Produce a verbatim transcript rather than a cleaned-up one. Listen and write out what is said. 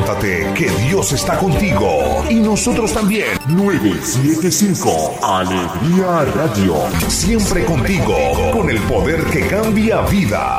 levántate, que Dios está contigo. Y nosotros también. nueve siete cinco Alegría Radio. Siempre contigo, con el poder que cambia vida.